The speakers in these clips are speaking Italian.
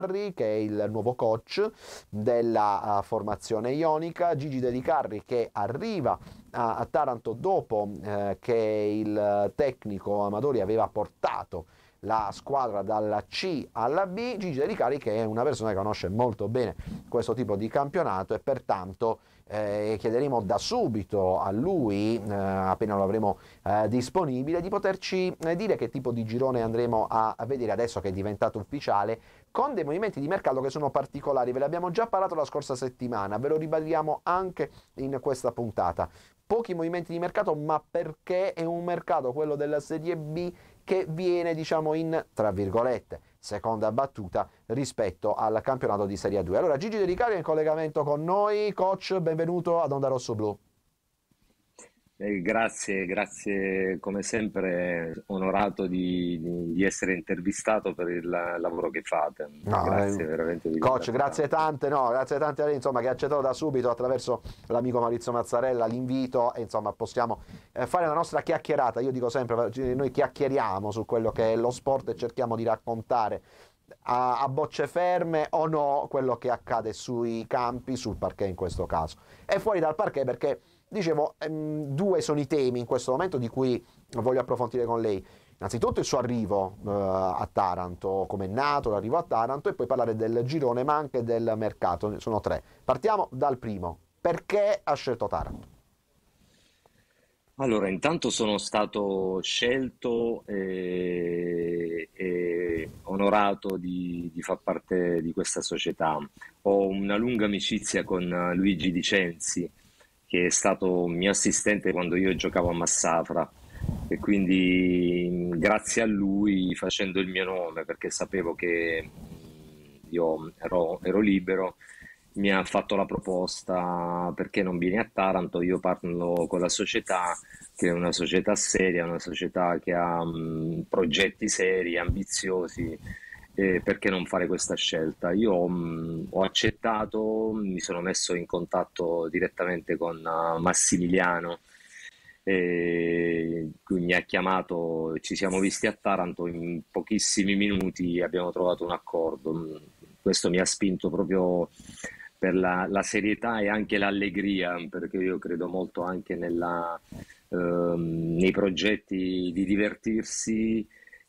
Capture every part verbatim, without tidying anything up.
che è il nuovo coach della uh, formazione ionica, Gigi De Riccarri che arriva a, a Taranto dopo uh, che il tecnico Amadori aveva portato la squadra dalla C alla B. Gigi De Riccarri che è una persona che conosce molto bene questo tipo di campionato e pertanto eh, chiederemo da subito a lui, eh, appena lo avremo eh, disponibile, di poterci eh, dire che tipo di girone andremo a, a vedere adesso che è diventato ufficiale, con dei movimenti di mercato che sono particolari. Ve l'abbiamo già parlato la scorsa settimana, ve lo ribadiamo anche in questa puntata. Pochi movimenti di mercato, ma perché è un mercato, quello della Serie B, che viene, diciamo, in, tra virgolette, seconda battuta rispetto al campionato di Serie due. Allora, Gigi De Riccarri è in collegamento con noi. Coach, benvenuto ad Onda Rosso Blu. Eh, grazie, grazie come sempre, onorato di, di- di essere intervistato per il lavoro che fate. No, Grazie eh, veramente di coach, cuore. grazie tante, no, grazie tante a lei, insomma, che ha accettato da subito attraverso l'amico Maurizio Mazzarella l'invito e insomma possiamo eh, fare la nostra chiacchierata. Io dico sempre, noi chiacchieriamo su quello che è lo sport e cerchiamo di raccontare a, a bocce ferme o no quello che accade sui campi, sul parquet in questo caso, e fuori dal parquet, perché dicevo, ehm, due sono i temi in questo momento di cui voglio approfondire con lei. Innanzitutto il suo arrivo eh, a Taranto, come è nato l'arrivo a Taranto, e poi parlare del girone ma anche del mercato. Sono tre. Partiamo dal primo. Perché ha scelto Taranto? Allora, intanto sono stato scelto e, e onorato di, di far parte di questa società. Ho una lunga amicizia con eh, Luigi Dicenzi, che è stato mio assistente quando io giocavo a Massafra e quindi mh, grazie a lui, facendo il mio nome, perché sapevo che mh, io ero, ero libero, mi ha fatto la proposta: perché non vieni a Taranto? Io parlo con la società, che è una società seria, una società che ha mh, progetti seri, ambiziosi, e perché non fare questa scelta? Io mh, ho accettato, mi sono messo in contatto direttamente con uh, Massimiliano, e lui mi ha chiamato, ci siamo visti a Taranto, in pochissimi minuti abbiamo trovato un accordo. Mm, Questo mi ha spinto proprio per la, la serietà e anche l'allegria, perché io credo molto anche nella, ehm, nei progetti di divertirsi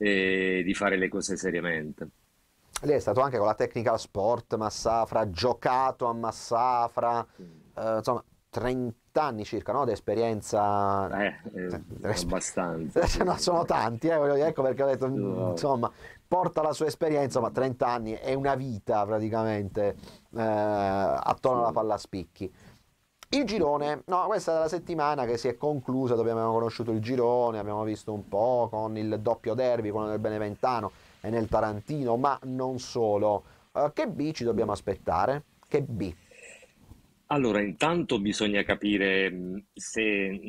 e di fare le cose seriamente. Lei è stato anche con la Technical Sport Massafra, ha giocato a Massafra, eh, insomma, trenta anni circa, no, di esperienza. Eh, eh, abbastanza, sì, No, sì. sono tanti, eh, voglio dire, ecco perché ho detto, mm, No, insomma, porta la sua esperienza, ma trenta anni è una vita praticamente eh, attorno alla sì. palla a spicchi. Il girone, no, questa è la settimana che si è conclusa, dove abbiamo conosciuto il girone, abbiamo visto un po' con il doppio derby, quello nel Beneventano e nel Tarantino, ma non solo. Eh, che B ci dobbiamo aspettare? Che B? Allora, intanto bisogna capire mh, se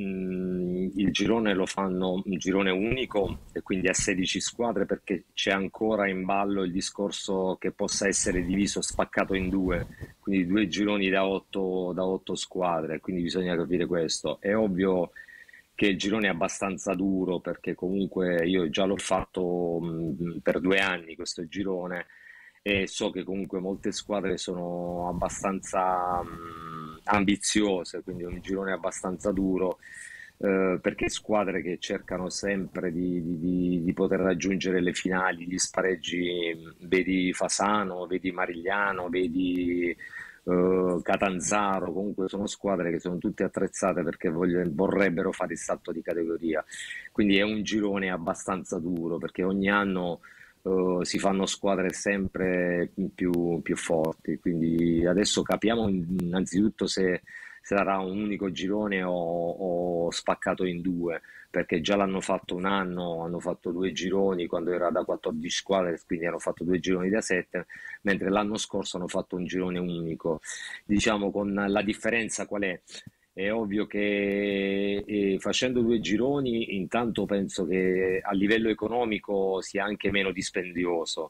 mh, il girone lo fanno un girone unico e quindi a sedici squadre, perché c'è ancora in ballo il discorso che possa essere diviso, spaccato in due, quindi due gironi da otto, da otto squadre, quindi bisogna capire questo. È ovvio che il girone è abbastanza duro, perché comunque io già l'ho fatto mh, per due anni questo girone, e so che comunque molte squadre sono abbastanza mh, ambiziose, quindi è un girone abbastanza duro, eh, perché squadre che cercano sempre di, di- di- di poter raggiungere le finali, gli spareggi, mh, vedi Fasano, vedi Marigliano, vedi eh, Catanzaro, comunque sono squadre che sono tutte attrezzate perché voglio- vorrebbero fare il salto di categoria. Quindi è un girone abbastanza duro, perché ogni anno eh, si fanno squadre sempre più, più forti. Quindi adesso capiamo innanzitutto se sarà un unico girone o, o spaccato in due, perché già l'hanno fatto un anno, hanno fatto due gironi quando era da quattordici squadre, quindi hanno fatto due gironi da sette, mentre l'anno scorso hanno fatto un girone unico. Diciamo, con la differenza qual è? È ovvio che eh, facendo due gironi, intanto penso che a livello economico sia anche meno dispendioso,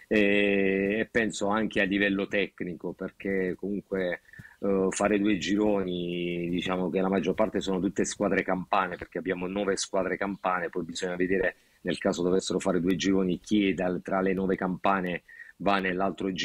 e, e penso anche a livello tecnico, perché comunque eh, fare due gironi, diciamo che la maggior parte sono tutte squadre campane, perché abbiamo nove squadre campane, poi bisogna vedere nel caso dovessero fare due gironi chi è dal- tra le nove campane va nell'altro